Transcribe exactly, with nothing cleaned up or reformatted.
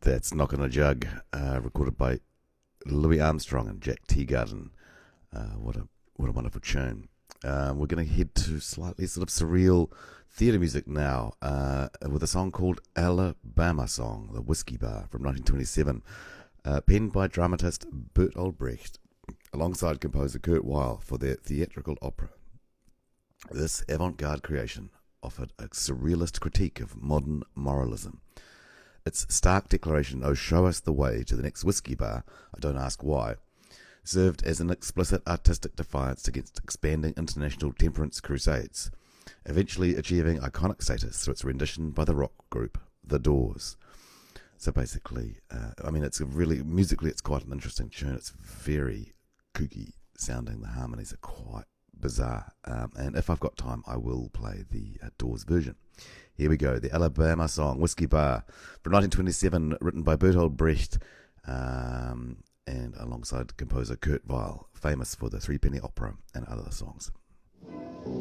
That's Knockin' a Jug, uh, recorded by Louis Armstrong and Jack Teagarden. Uh, what a what a wonderful tune. Uh, we're going to head to slightly sort of surreal theatre music now, uh, with a song called Alabama Song, the Whiskey Bar from nineteen twenty-seven, uh, penned by dramatist Bertolt Brecht, alongside composer Kurt Weill for their theatrical opera. This avant-garde creation offered a surrealist critique of modern moralism. Its stark declaration, "Oh, show us the way to the next whiskey bar, I don't ask why," served as an explicit artistic defiance against expanding international temperance crusades, eventually achieving iconic status through its rendition by the rock group The Doors. So basically, uh, I mean, it's a really, musically it's quite an interesting tune. It's very kooky sounding. The harmonies are quite bizarre. Um, and if I've got time, I will play the uh, Doors version. Here we go, the Alabama Song, Whiskey Bar, from nineteen twenty-seven, written by Bertolt Brecht, um, and alongside composer Kurt Weill, famous for the Three Penny Opera and other songs.